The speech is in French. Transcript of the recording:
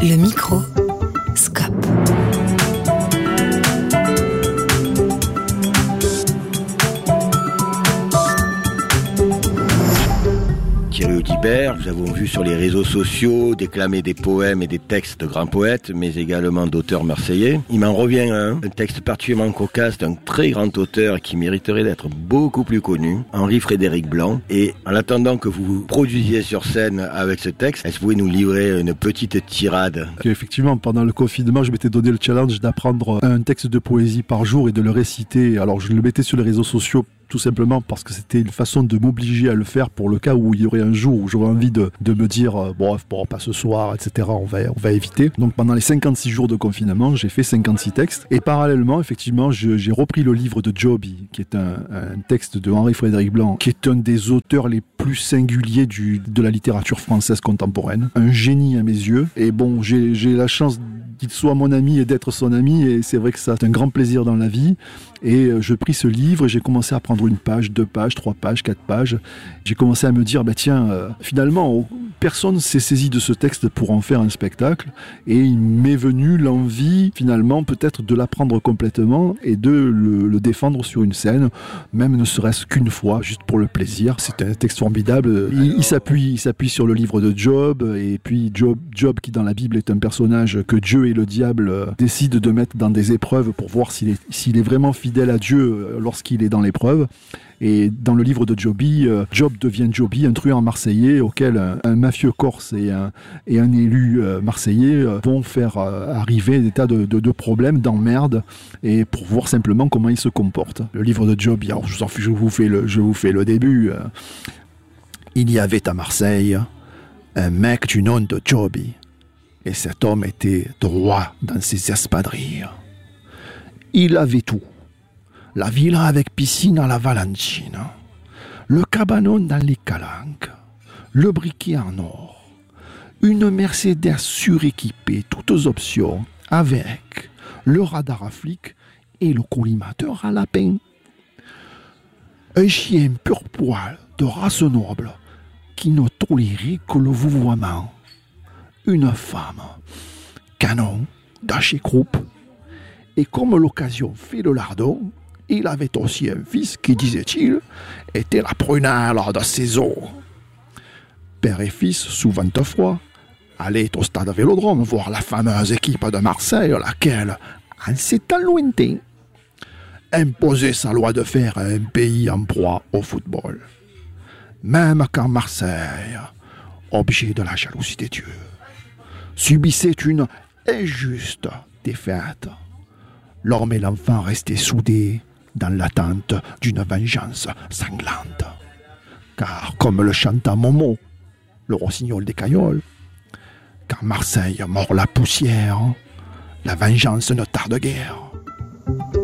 Le micro, Scope. Thierry Audibert, nous avons vu sur les réseaux sociaux déclamer des poèmes et des textes de grands poètes, mais également d'auteurs marseillais. Il m'en revient un texte particulièrement cocasse d'un très grand auteur qui mériterait d'être beaucoup plus connu, Henri-Frédéric Blanc. Et en attendant que vous produisiez sur scène avec ce texte, est-ce que vous pouvez nous livrer une petite tirade ? Effectivement, pendant le confinement, je m'étais donné le challenge d'apprendre un texte de poésie par jour et de le réciter. Alors je le mettais sur les réseaux sociaux tout simplement parce que c'était une façon de m'obliger à le faire pour le cas où il y aurait un jour où j'aurais envie de me dire bon, pas ce soir, etc. On va éviter. Donc pendant les 56 jours de confinement, j'ai fait 56 textes. Et parallèlement, effectivement, j'ai repris le livre de Joby, qui est un texte de Henri-Frédéric Blanc, qui est un des auteurs les plus singuliers de la littérature française contemporaine. Un génie à mes yeux. Et bon, j'ai la chance qu'il soit mon ami et d'être son ami, et c'est vrai que ça c'est un grand plaisir dans la vie. Et je pris ce livre et j'ai commencé à prendre une page, 2 pages, 3 pages, 4 pages. J'ai commencé à me dire, finalement, personne s'est saisi de ce texte pour en faire un spectacle, et il m'est venu l'envie, finalement, peut-être de l'apprendre complètement et de le défendre sur une scène, même ne serait-ce qu'une fois, juste pour le plaisir. C'est un texte formidable. Il s'appuie sur le livre de Job, et puis Job qui dans la Bible est un personnage que Dieu et le diable décident de mettre dans des épreuves pour voir s'il est vraiment fidèle à Dieu lorsqu'il est dans l'épreuve. Et dans le livre de Joby, Job devient Joby, un truand marseillais auquel un mafieux corse et un élu marseillais vont faire arriver des tas de problèmes, d'emmerdes, et pour voir simplement comment il se comporte. Le livre de Joby, alors je vous fais le début. Il y avait à Marseille un mec du nom de Joby, et cet homme était droit dans ses espadrilles. Il avait tout. La villa avec piscine à la Valentine, le cabanon dans les Calanques, le briquet en or, une Mercedes suréquipée, toutes options, avec le radar à flic et le collimateur à lapin. Un chien pur poil de race noble qui ne tolérait que le vouvoiement. Une femme, canon, d'Haché Groupe. Et comme l'occasion fait le lardon, il avait aussi un fils qui, disait-il, était la prunelle de ses os. Père et fils, sous froid, allaient au stade Vélodrome voir la fameuse équipe de Marseille, laquelle, en ces temps lointains, imposait sa loi de fer à un pays en proie au football. Même quand Marseille, objet de la jalousie des dieux, subissait une injuste défaite, l'homme et l'enfant restaient soudés dans l'attente d'une vengeance sanglante. Car, comme le chanta Momo, le rossignol des Cailloles, quand Marseille mord la poussière, la vengeance ne tarde guère.